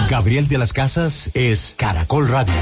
Gabriel de las Casas es Caracol Radio.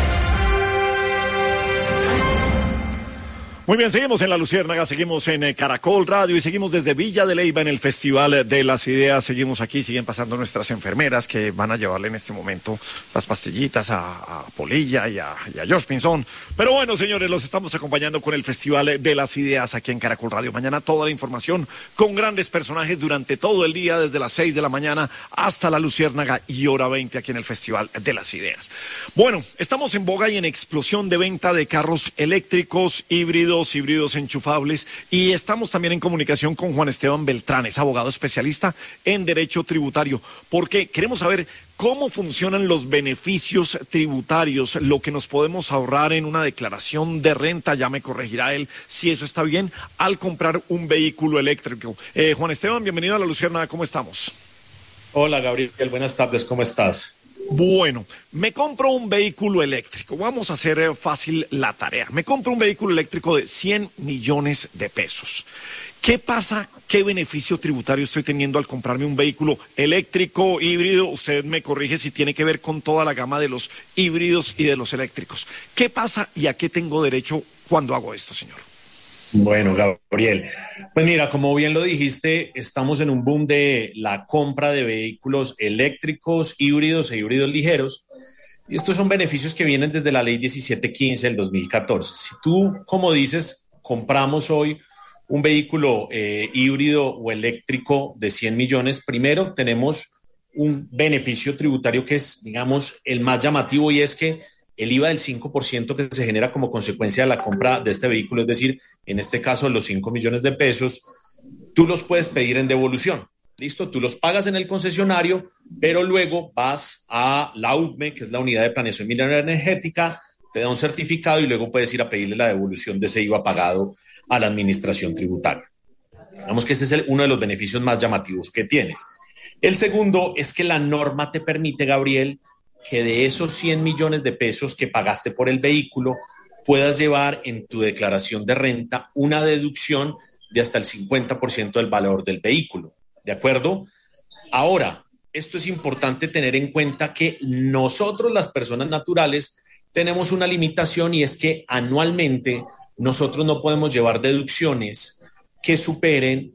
Muy bien, seguimos en La Luciérnaga, seguimos en Caracol Radio y seguimos desde Villa de Leyva en el Festival de las Ideas. Seguimos aquí, siguen pasando nuestras enfermeras que van a llevarle en este momento las pastillitas a Polilla y a George Pinzón. Pero bueno, señores, los estamos acompañando con el Festival de las Ideas aquí en Caracol Radio. Mañana toda la información con grandes personajes durante todo el día, desde las 6 de la mañana hasta La Luciérnaga y hora 20 aquí en el Festival de las Ideas. Bueno, estamos en boga y en explosión de venta de carros eléctricos, híbridos enchufables, y estamos también en comunicación con Juan Esteban Beltrán, es abogado especialista en derecho tributario, porque queremos saber cómo funcionan los beneficios tributarios, lo que nos podemos ahorrar en una declaración de renta, ya me corregirá él si eso está bien, al comprar un vehículo eléctrico. Juan Esteban, bienvenido a La Luciérnaga, ¿cómo estamos? Hola Gabriel, buenas tardes, ¿cómo estás? Bueno, me compro un vehículo eléctrico. Vamos a hacer fácil la tarea. Me compro un vehículo eléctrico de 100 millones de pesos. ¿Qué pasa? ¿Qué beneficio tributario estoy teniendo al comprarme un vehículo eléctrico, híbrido? Usted me corrige si tiene que ver con toda la gama de los híbridos y de los eléctricos. ¿Qué pasa y a qué tengo derecho cuando hago esto, señor? Bueno, Gabriel, pues mira, como bien lo dijiste, estamos en un boom de la compra de vehículos eléctricos, híbridos e híbridos ligeros. Y estos son beneficios que vienen desde la ley 1715 del 2014. Si tú, como dices, compramos hoy un vehículo híbrido o eléctrico de 100 millones, primero tenemos un beneficio tributario que es, digamos, el más llamativo, y es que el IVA del 5% que se genera como consecuencia de la compra de este vehículo, es decir, en este caso los 5 millones de pesos, tú los puedes pedir en devolución. ¿Listo? Tú los pagas en el concesionario, pero luego vas a la UTME, que es la Unidad de Planeación Minera Energética, te da un certificado y luego puedes ir a pedirle la devolución de ese IVA pagado a la administración tributaria. Digamos que ese es uno de los beneficios más llamativos que tienes. El segundo es que la norma te permite, Gabriel, que de esos 100 millones de pesos que pagaste por el vehículo puedas llevar en tu declaración de renta una deducción de hasta el 50% del valor del vehículo. ¿De acuerdo? Ahora, esto es importante tener en cuenta que nosotros, las personas naturales, tenemos una limitación, y es que anualmente nosotros no podemos llevar deducciones que superen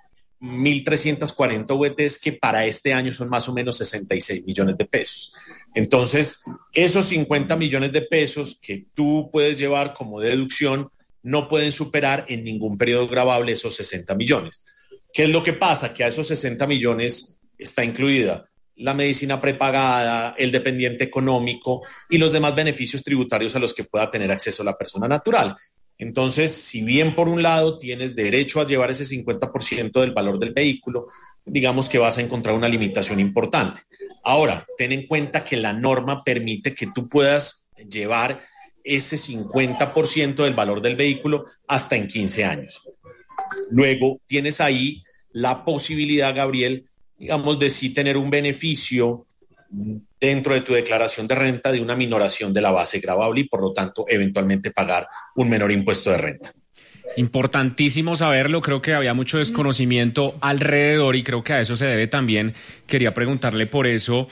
1.340 VTs, que para este año son más o menos 66 millones de pesos. Entonces, esos 50 millones de pesos que tú puedes llevar como deducción no pueden superar en ningún periodo gravable esos 60 millones. ¿Qué es lo que pasa? Que a esos 60 millones está incluida la medicina prepagada, el dependiente económico y los demás beneficios tributarios a los que pueda tener acceso la persona natural. Entonces, si bien por un lado tienes derecho a llevar ese 50% del valor del vehículo, digamos que vas a encontrar una limitación importante. Ahora, ten en cuenta que la norma permite que tú puedas llevar ese 50% del valor del vehículo hasta en 15 años. Luego, tienes ahí la posibilidad, Gabriel, digamos, de sí tener un beneficio dentro de tu declaración de renta de una minoración de la base gravable y por lo tanto eventualmente pagar un menor impuesto de renta. Importantísimo saberlo, creo que había mucho desconocimiento alrededor y creo que a eso se debe también. Quería preguntarle por eso,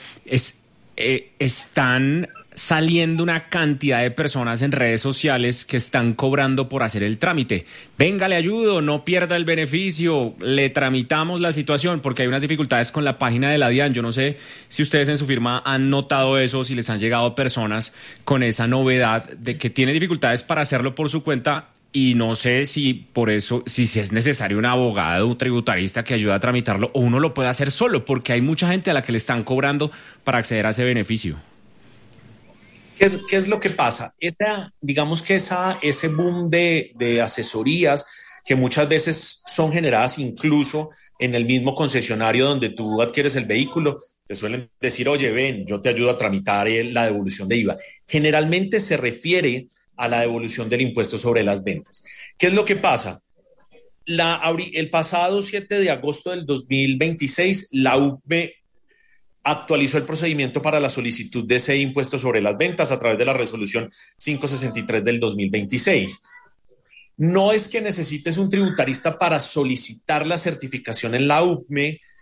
están saliendo una cantidad de personas en redes sociales que están cobrando por hacer el trámite. Venga, le ayudo, no pierda el beneficio, le tramitamos la situación, porque hay unas dificultades con la página de la DIAN. Yo no sé si ustedes en su firma han notado eso, si les han llegado personas con esa novedad de que tienen dificultades para hacerlo por su cuenta, y no sé si por eso, si es necesario un abogado, un tributarista que ayude a tramitarlo, o uno lo puede hacer solo, porque hay mucha gente a la que le están cobrando para acceder a ese beneficio. ¿Qué es lo que pasa? Digamos que ese boom de asesorías que muchas veces son generadas incluso en el mismo concesionario donde tú adquieres el vehículo, te suelen decir, oye, ven, yo te ayudo a tramitar la devolución de IVA. Generalmente se refiere a la devolución del impuesto sobre las ventas. ¿Qué es lo que pasa? El pasado 7 de agosto del 2026, la UPME actualizó el procedimiento para la solicitud de ese impuesto sobre las ventas a través de la resolución 563 del 2026. No es que necesites un tributarista para solicitar la certificación en la UPME,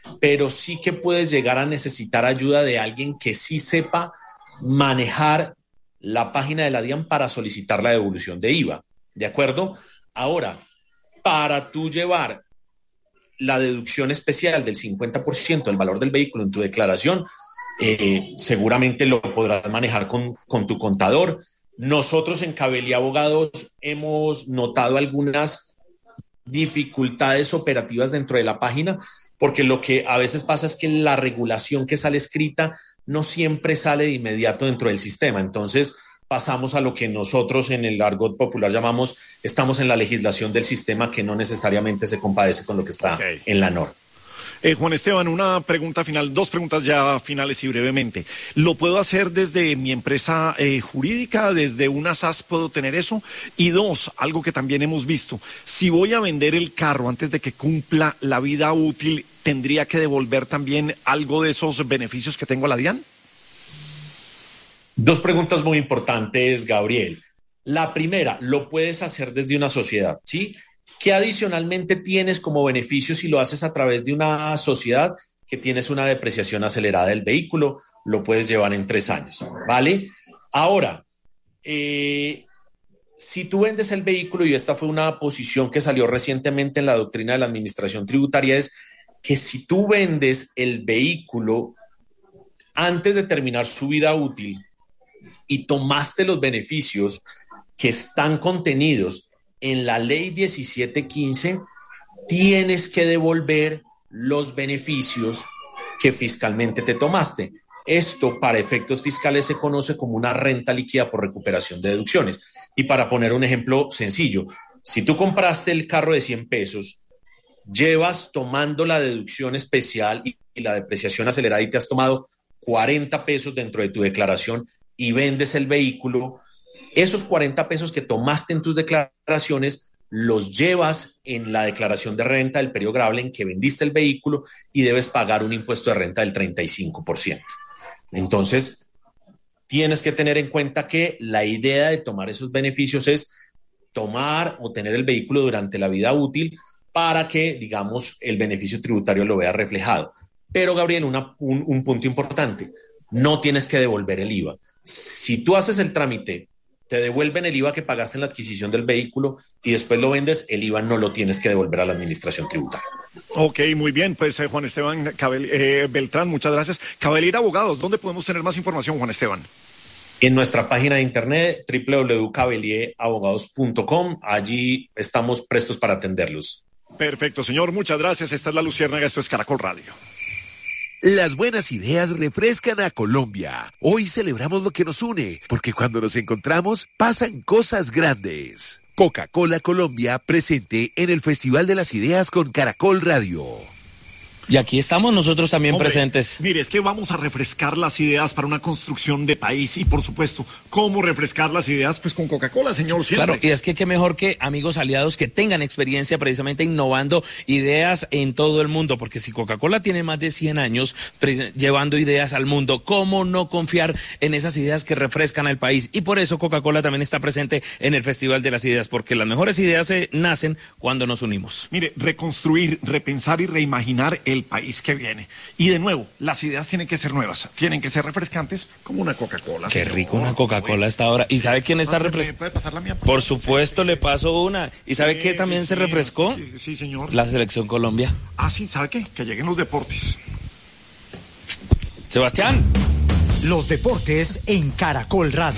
pero sí que puedes llegar a necesitar ayuda de alguien que sí sepa manejar la página de la DIAN para solicitar la devolución de IVA, ¿de acuerdo? Ahora, para tú llevar la deducción especial del 50% del valor del vehículo en tu declaración, seguramente lo podrás manejar con tu contador. Nosotros en Cabelli Abogados hemos notado algunas dificultades operativas dentro de la página, porque lo que a veces pasa es que la regulación que sale escrita no siempre sale de inmediato dentro del sistema. Entonces pasamos a lo que nosotros en el argot popular llamamos, estamos en la legislación del sistema, que no necesariamente se compadece con lo que está en la norma. Juan Esteban, una pregunta final, 2 preguntas ya finales y brevemente. ¿Lo puedo hacer desde mi empresa jurídica, desde una SAS puedo tener eso? Y 2, algo que también hemos visto, si voy a vender el carro antes de que cumpla la vida útil, ¿tendría que devolver también algo de esos beneficios que tengo a la DIAN? 2 preguntas muy importantes, Gabriel. La primera, lo puedes hacer desde una sociedad, ¿sí? ¿Qué adicionalmente tienes como beneficio si lo haces a través de una sociedad? Que tienes una depreciación acelerada del vehículo, lo puedes llevar en 3 años, ¿vale? Ahora, si tú vendes el vehículo, y esta fue una posición que salió recientemente en la doctrina de la administración tributaria, es que si tú vendes el vehículo antes de terminar su vida útil y tomaste los beneficios que están contenidos en la ley 1715, tienes que devolver los beneficios que fiscalmente te tomaste. Esto, para efectos fiscales, se conoce como una renta líquida por recuperación de deducciones. Y para poner un ejemplo sencillo, si tú compraste el carro de 100 pesos, llevas tomando la deducción especial y la depreciación acelerada y te has tomado 40 pesos dentro de tu declaración y vendes el vehículo, esos 40 pesos que tomaste en tus declaraciones los llevas en la declaración de renta del periodo grabable en que vendiste el vehículo y debes pagar un impuesto de renta del 35%. Entonces, tienes que tener en cuenta que la idea de tomar esos beneficios es tomar o tener el vehículo durante la vida útil para que, digamos, el beneficio tributario lo vea reflejado. Pero, Gabriel, un punto importante, no tienes que devolver el IVA. Si tú haces el trámite, te devuelven el IVA que pagaste en la adquisición del vehículo y después lo vendes, el IVA no lo tienes que devolver a la administración tributaria. Ok, muy bien, pues Juan Esteban Beltrán, muchas gracias. Cabelli Abogados, ¿dónde podemos tener más información, Juan Esteban? En nuestra página de internet, www.cabellieabogados.com, allí estamos prestos para atenderlos. Perfecto, señor, muchas gracias. Esta es La Luciérnaga, esto es Caracol Radio. Las buenas ideas refrescan a Colombia. Hoy celebramos lo que nos une, porque cuando nos encontramos pasan cosas grandes. Coca-Cola Colombia presente en el Festival de las Ideas con Caracol Radio. Y aquí estamos nosotros también presentes. Mire, es que vamos a refrescar las ideas para una construcción de país y, por supuesto, ¿cómo refrescar las ideas? Pues con Coca-Cola, señor, siempre. Claro, y es que qué mejor que amigos aliados que tengan experiencia precisamente innovando ideas en todo el mundo, porque si Coca-Cola tiene más de 100 años llevando ideas al mundo, ¿cómo no confiar en esas ideas que refrescan al país? Y por eso Coca-Cola también está presente en el Festival de las Ideas, porque las mejores ideas se nacen cuando nos unimos. Mire, reconstruir, repensar y reimaginar el país que viene. Y de nuevo, las ideas tienen que ser nuevas, tienen que ser refrescantes como una Coca-Cola. Qué rico una Coca-Cola a esta hora. ¿Y sabe quién está refrescando? ¿Puede pasar la mía? Por supuesto, le paso una. ¿Y sabe qué también se refrescó? Sí, señor. La Selección Colombia. Ah, sí, ¿sabe qué? Que lleguen los deportes. Sebastián. Los deportes en Caracol Radio.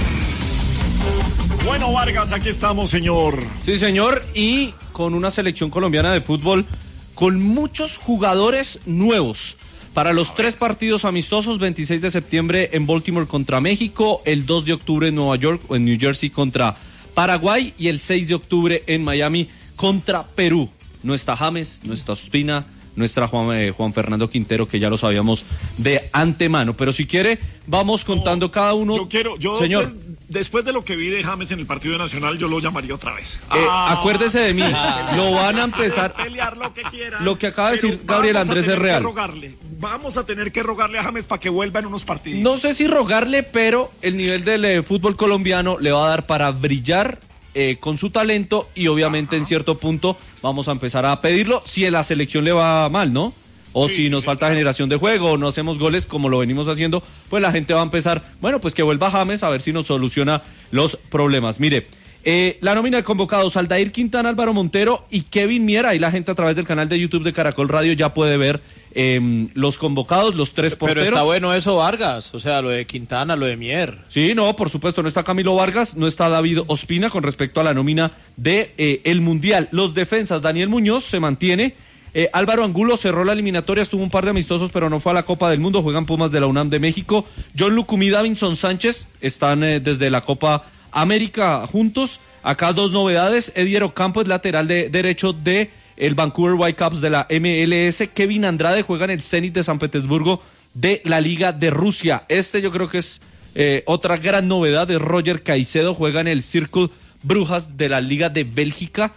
Bueno, Vargas, aquí estamos, señor. Sí, señor, y con una selección colombiana de fútbol con muchos jugadores nuevos para los 3 partidos amistosos: 26 de septiembre en Baltimore contra México, el 2 de octubre en Nueva York o en New Jersey contra Paraguay y el 6 de octubre en Miami contra Perú. No está James, no está Ospina, no está Juan Fernando Quintero, que ya lo sabíamos de antemano, pero si quiere vamos contando cada uno. Señor, después de lo que vi de James en el partido nacional, yo lo llamaría otra vez. Acuérdese de mí, lo van a empezar. Pelear lo que quiera. Lo que acaba de decir Gabriel Andrés es real. Vamos a tener que rogarle a James para que vuelva en unos partidos. No sé si rogarle, pero el nivel del fútbol colombiano le va a dar para brillar con su talento y obviamente en cierto punto vamos a empezar a pedirlo si la selección le va mal, ¿no? o si nos falta generación de juego, o no hacemos goles como lo venimos haciendo, pues la gente va a empezar, bueno, pues que vuelva James a ver si nos soluciona los problemas. Mire, la nómina de convocados: Aldair Quintana, Álvaro Montero y Kevin Mier. Ahí la gente a través del canal de YouTube de Caracol Radio ya puede ver los convocados, los 3 porteros. Pero está bueno eso, Vargas, o sea, lo de Quintana, lo de Mier. Sí, no, por supuesto, no está Camilo Vargas, no está David Ospina con respecto a la nómina de el Mundial. Los defensas: Daniel Muñoz se mantiene, Álvaro Angulo cerró la eliminatoria, estuvo un par de amistosos, pero no fue a la Copa del Mundo, juegan Pumas de la UNAM de México. John Lucumí, Davinson Sánchez están desde la Copa América juntos. Acá 2 novedades: Edier Ocampo es lateral derecho de el Vancouver Whitecaps de la MLS. Kevin Andrade juega en el Zenit de San Petersburgo de la Liga de Rusia. Yo creo que es otra gran novedad de Roger Caicedo, juega en el Circle Brujas de la Liga de Bélgica.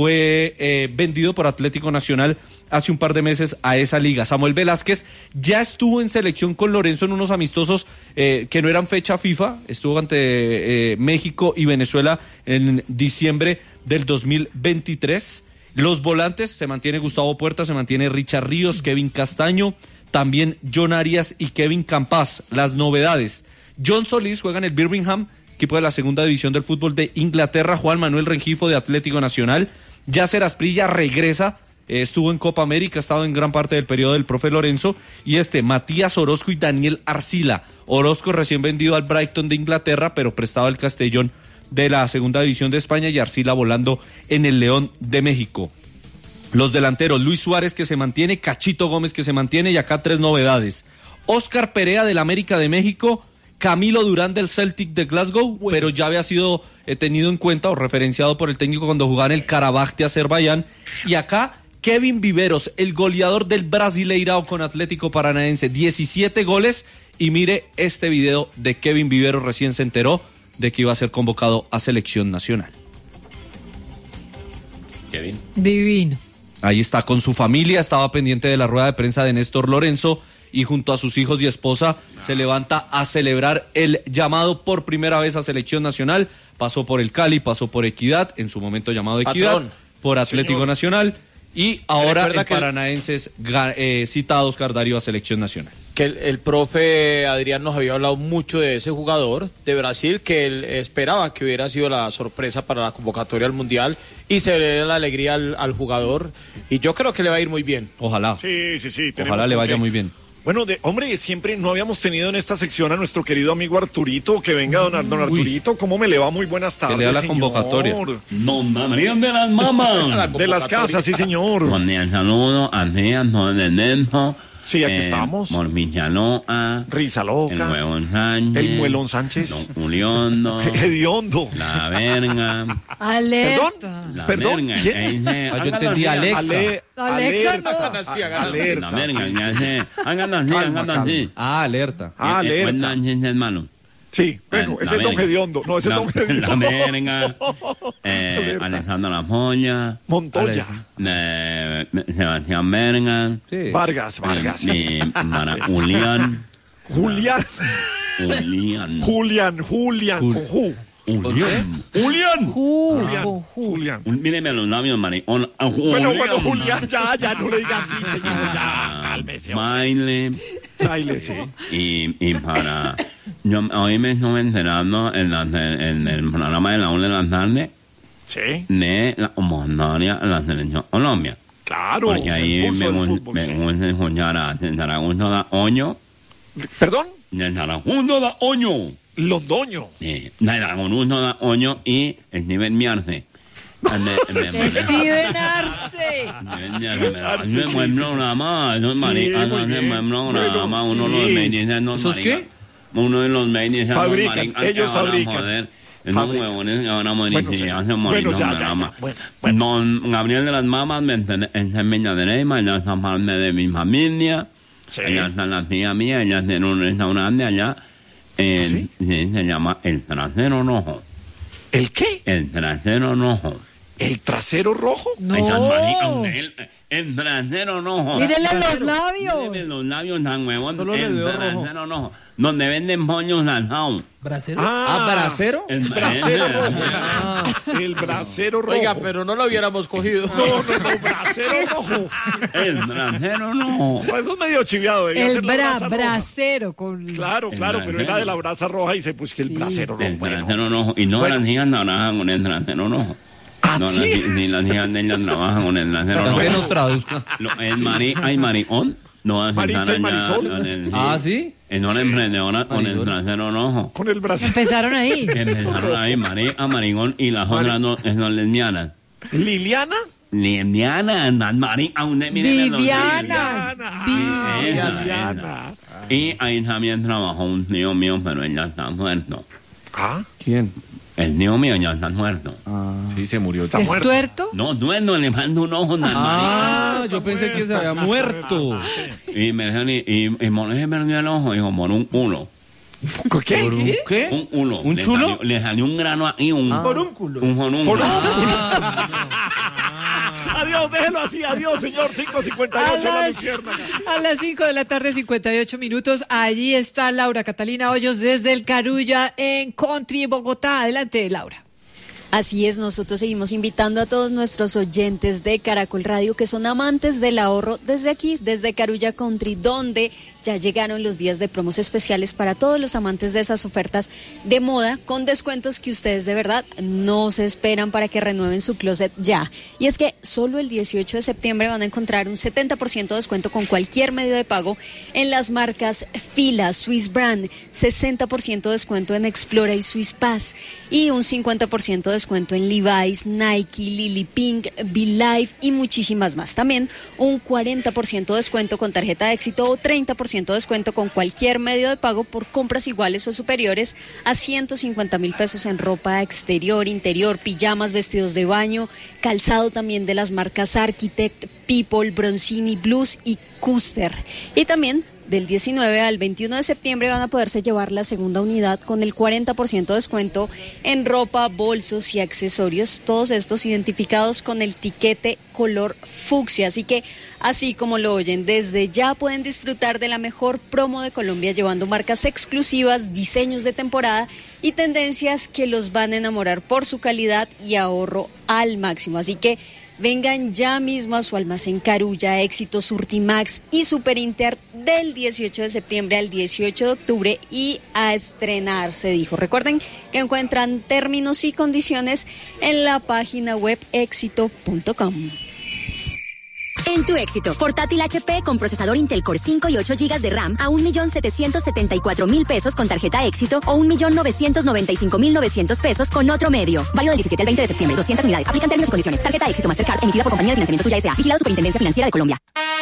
Fue vendido por Atlético Nacional hace un par de meses a esa liga. Samuel Velázquez ya estuvo en selección con Lorenzo en unos amistosos que no eran fecha FIFA, estuvo ante México y Venezuela en diciembre del 2023. Los volantes: se mantiene Gustavo Puerta, se mantiene Richard Ríos, Kevin Castaño, también John Arias y Kevin Campas. Las novedades: John Solís juega en el Birmingham, equipo de la segunda división del fútbol de Inglaterra. Juan Manuel Rengifo de Atlético Nacional. Yasser Asprilla regresa, estuvo en Copa América, ha estado en gran parte del periodo del profe Lorenzo. Y Matías Orozco y Daniel Arcila. Orozco recién vendido al Brighton de Inglaterra, pero prestado al Castellón de la segunda división de España, y Arcila volando en el León de México. Los delanteros: Luis Suárez, que se mantiene, Cachito Gómez, que se mantiene, y acá 3 novedades: Oscar Perea del América de México, Camilo Durán del Celtic de Glasgow, pero ya había sido tenido en cuenta o referenciado por el técnico cuando jugaba en el Karabaj de Azerbaiyán. Y acá Kevin Viveros, el goleador del Brasileirao con Atlético Paranaense, 17 goles. Y mire este video de Kevin Viveros, recién se enteró de que iba a ser convocado a selección nacional. Kevin. Divino. Ahí está con su familia, estaba pendiente de la rueda de prensa de Néstor Lorenzo, y junto a sus hijos y esposa se levanta a celebrar el llamado por primera vez a selección nacional. Pasó por el Cali, pasó por Equidad, en su momento llamado Equidad, Patrón. Por Atlético Nacional, y ahora el Paranaenses cita a Oscar Darío a selección nacional. Que el profe Adrián nos había hablado mucho de ese jugador de Brasil, que él esperaba que hubiera sido la sorpresa para la convocatoria al Mundial, y se le da la alegría al jugador, y yo creo que le va a ir muy bien. Ojalá. Sí. Ojalá le vaya muy bien. Bueno, hombre, siempre no habíamos tenido en esta sección a nuestro querido amigo Arturito. Que venga don Arturito. ¿Cómo me le va? Muy buenas tardes, que le da la señor convocatoria. No, María de las mamás. De las casas, sí, señor. Con el saludo a Neas, de Nelson. Sí, aquí estamos. Morvillaloa. Risa Loca. El Huevón Sánchez. El Muelón Sánchez. Don Juliondo. Hediondo. La verga. Alerta. Perdón. ¿Quién? Yo entendí Alexa. Alexa no. Alerta. La verga, ya sé. Hagan así. Alerta. Buenas noches, hermano. Sí, bueno, ese es Don Hediondo. No, ese es Don Hediondo. La verga. Alessandra La Polla. Montoya. Sebastián Verga. Sí. Vargas. Y Julián. Con Julián. Míreme los labios, maricón. Bueno, Julián, ya, no le digas así, señor. Ya, cálmese. Baile, sí. Y para... hoy me estuve enterando en el programa de la 1 de la tarde. Sí. De la convocatoria a la selección Colombia. Claro. Porque ahí me gusta escuchar a Zaragoza da Oño. ¿Perdón? De Zaragoza da Oño. Londoño. Sí. De Zaragoza da Oño y Steven Miarce. Steven Arce. ¿Sos qué? Uno de los medios. Fabrican, ellos fabrican. Esos huevones ahora hacen morir. Don Gabriel de las Mamas me enseña de Neymar, ella está parte de mi familia. Ella está la tía mía, ella tiene un restaurante allá. Se llama El Trasero Rojo. ¿El qué? El Trasero Rojo. ¿El Trasero Rojo? No. El El brasero rojo. Mírenle los labios. Mírenle los labios tan huevón. Solo le El veo brasero rojo. Donde venden pollos lanzados. ¿Brasero? ¿brasero? El brasero rojo. El brasero rojo. Oiga, pero no lo hubiéramos cogido. No, brasero rojo. El brasero rojo. No, eso es medio chiviado. El brasero con... Claro, pero era de la brasa roja y se puso el brasero rojo. El brasero rojo. Y no las niñas trabajan con el brasero rojo. No, ¿sí? ni las niñas de ellas trabajan con el brasero rojo. ¿Qué nos traduzca? Hay maricón. No hacen Maritza y Marisol. ¿sí? En una emprendedora con el brasero rojo. Con el brasero. Empezaron ahí. Empezaron ahí, María, maricón, y las otras no, son lesbianas. ¿Liliana? Lesbianas, María, Vivianas. Vivianas. Y ahí también trabajó un tío mío, pero él ya está muerto. ¿Quién? El tío mío ya está muerto. Sí, se murió. ¿Está ¿Es muerto? tuerto? No, duerno, le mando un ojo. Yo pensé que se había muerto. Y me dijeron, y Morales perdió el ojo, dijo, por un culo. ¿Qué? ¿Por un qué? Un culo. ¿Un chulo? Le salió un grano ahí, un Forúnculo. Un forúnculo. Adiós, déjelo así, adiós, señor. 5:58 la Luciérnaga. A las 5 de la tarde, 58 minutos. Allí está Laura Catalina Hoyos desde el Carulla en Country, Bogotá. Adelante, Laura. Así es, nosotros seguimos invitando a todos nuestros oyentes de Caracol Radio que son amantes del ahorro desde aquí, desde Carulla Country, donde ya llegaron los días de promos especiales para todos los amantes de esas ofertas de moda con descuentos que ustedes de verdad no se esperan para que renueven su closet ya. Y es que solo el 18 de septiembre van a encontrar un 70% de descuento con cualquier medio de pago en las marcas Fila, Swiss Brand, 60% de descuento en Explora y Swiss Pass y un 50% de descuento en Levi's, Nike, Lily Pink, Be Life y muchísimas más. También un 40% de descuento con tarjeta de éxito o 30% de descuento con cualquier medio de pago por compras iguales o superiores a 150,000 pesos en ropa exterior, interior, pijamas, vestidos de baño, calzado también de las marcas Architect, People, Bronzini, Blues y Custer. Y también del 19 al 21 de septiembre van a poderse llevar la segunda unidad con el 40% de descuento en ropa, bolsos y accesorios, todos estos identificados con el tiquete color fucsia. Así que, así como lo oyen, desde ya pueden disfrutar de la mejor promo de Colombia llevando marcas exclusivas, diseños de temporada y tendencias que los van a enamorar por su calidad y ahorro al máximo. Así que vengan ya mismo a su almacén Carulla, Éxito, Surtimax y Superinter del 18 de septiembre al 18 de octubre y a estrenar, se dijo. Recuerden que encuentran términos y condiciones en la página web éxito.com. En tu Éxito, portátil HP con procesador Intel Core 5 y 8 GB de RAM a 1.774.000 pesos con tarjeta Éxito o 1.995.900 pesos con otro medio. Válido del 17 al 20 de septiembre. 200 unidades. Aplican términos y condiciones. Tarjeta Éxito Mastercard emitida por Compañía de Financiamiento Tuya S.A. Vigilado Superintendencia Financiera de Colombia.